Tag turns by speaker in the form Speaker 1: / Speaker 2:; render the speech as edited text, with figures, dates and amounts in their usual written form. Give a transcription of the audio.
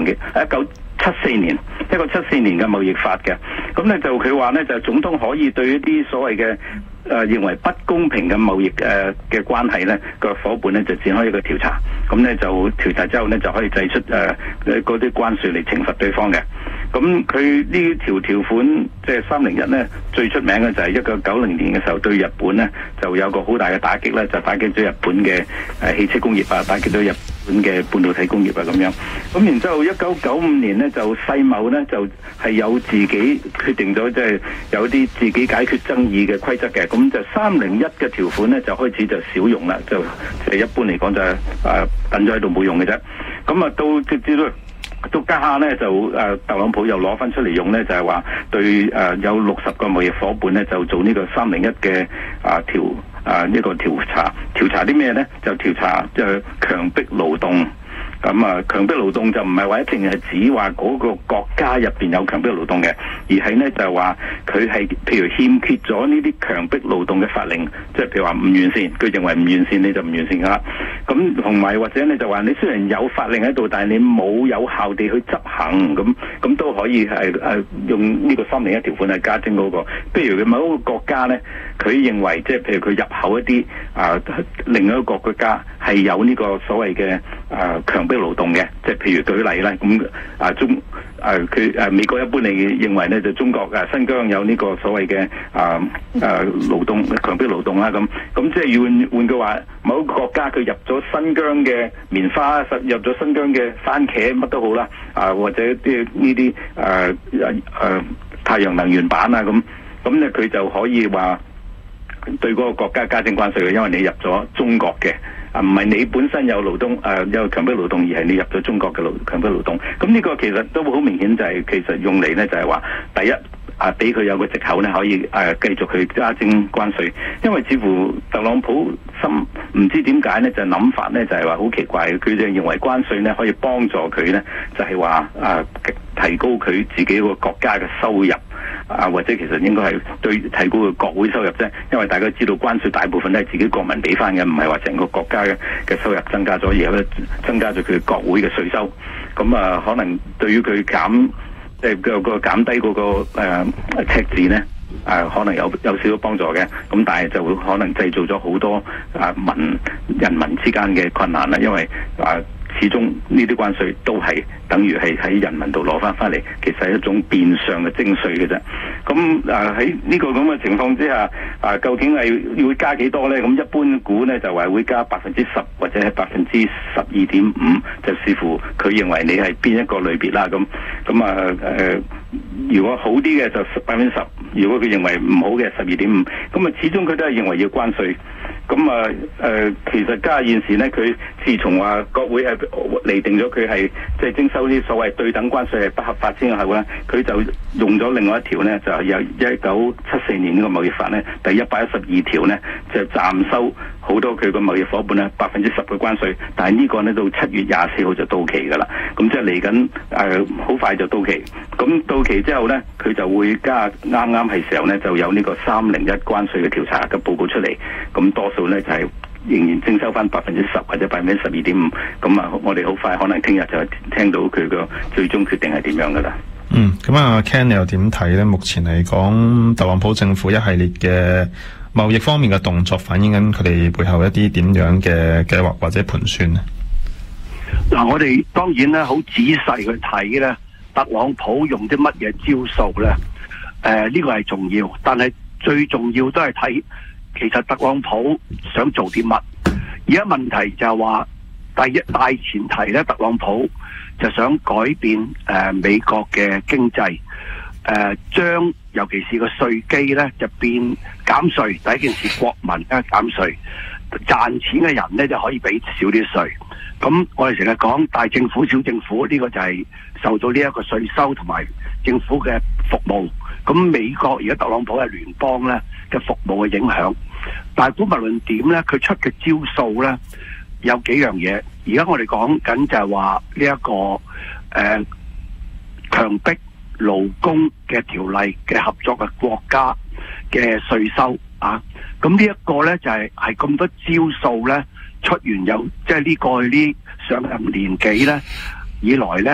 Speaker 1: 嘅1974年嘅貿易法嘅。咁咧就佢話咧就總統可以對一啲所謂嘅認為不公平嘅貿易嘅關係咧個伙伴咧就展開一個調查，咁咧就調查之後咧就可以制出嗰啲關稅嚟懲罰對方嘅。咁佢呢條款即係301咧最出名嘅就係1990年嘅時候對日本咧就有個好大嘅打擊咧，就打擊咗日本嘅汽車工業啊，打擊咗日本嘅半導體工業啊咁樣。咁然之後1995年咧就世貿咧就係有自己決定咗，即係有啲自己解決爭議嘅規則嘅。咁就301嘅條款咧就開始就少用啦，就一般嚟講就等咗喺度冇用嘅啫。咁啊到直至到家下咧就特朗普又攞翻出嚟用咧，就係話對有60個貿易伙伴咧就做呢個301嘅呢個調查啲咩咧？就調查強迫勞動。咁強迫勞動就唔係話一定係指話嗰個國家入邊有強迫勞動嘅，而係呢就係話佢係譬如欠缺咗呢啲強迫勞動嘅法令，即係譬如話唔完善，佢認為唔完善你就唔完善噶啦。咁同埋或者你就話你雖然有法令喺度，但係你冇有效地去執行，咁都可以係用呢個301條款嚟加徵嗰個。譬如佢某一個國家呢，佢認為即係譬如佢入口一啲另一個國家係有呢個所謂嘅強迫勞動嘅，即係譬如舉例啦，咁美國一般嚟認為咧就中國新疆有呢個所謂嘅勞動強迫勞動啦，咁即係換句話，某一個國家佢入咗新疆嘅棉花，入咗新疆嘅番茄乜都好啦，或者啲呢啲太陽能源板啊咁咧佢就可以話對嗰個國家加徵關稅嘅，因為你入咗中國嘅。唔係你本身有勞動有強迫勞動，而係你入咗中國嘅強迫勞動。咁呢個其實都好明顯，就係其實用嚟咧就係話，第一俾佢有個藉口咧，可以繼續去加徵關稅。因為似乎特朗普唔知點解咧，就諗法咧就係話好奇怪，佢就認為關稅咧可以幫助佢咧，就係話提高佢自己個國家嘅收入。或者其實應該係對提高個國會收入啫，因為大家知道關稅大部分都係自己國民俾翻嘅，唔係話成個國家嘅收入增加咗，而係增加咗佢國會嘅稅收。咁可能對於佢減低嗰個赤字咧，可能有少少幫助嘅。咁但係就會可能製造咗好多人民之間嘅困難啦，因為始終呢啲關稅都係等於係喺人民度攞翻嚟，其實係一種變相嘅徵稅嘅啫。咁喺呢個咁嘅情況之下，究竟係會加幾多呢？咁一般估呢就話會加10%或者係12.5%，就視乎佢認為你係邊一個類別啦。如果好啲嘅就10%，如果佢認為唔好嘅12.5%，咁始終佢都係認為要關稅。其實家下現時呢，佢自從話國會係釐定咗佢係即係徵收啲所謂對等關稅係不合法之後咧，佢就用咗另外一條呢，就係有1974年呢個貿易法呢，第112條呢，就暫收好多佢個貿易伙伴呢10%嘅關稅，但係呢個呢，到7月24號就到期㗎啦。咁即係嚟緊好快就到期。咁到期之後呢，佢就會加啱係時候呢，就有呢個301關稅嘅調查嘅報告出嚟。咁多數呢，就係仍然徵收翻10%或者12.5%。咁我哋好快可能聽日就聽到佢個最終決定係點樣㗎啦。
Speaker 2: 咁Ken 你又點睇呢？目前嚟講，特朗普政府一系列嘅貿易方面嘅動作，反映緊佢哋背後一啲點樣嘅計劃或者盤算呢？
Speaker 3: 我哋當然咧好仔細去睇咧，特朗普用啲乜嘢招數咧？呢個係重要，但係最重要都係睇其實特朗普想做啲乜。而家問題就係話，第一大前提咧，特朗普就想改變美國嘅經濟，將尤其是個稅基咧就變減稅。第一件事，國民咧減稅，賺錢嘅人咧就可以俾少啲稅。咁我哋成日講大政府小政府，呢個就係受到呢一個稅收同埋政府嘅服務。咁美國而家特朗普係聯邦咧嘅服務嘅影響，但係無論點咧，佢出嘅招數咧有幾樣嘢。而家我哋講緊就係話呢一個強迫勞工嘅條例嘅合作嘅國家嘅稅收啊，咁呢一個咧就係咁多招數咧出完有，即係呢過去呢上任年幾咧以來咧。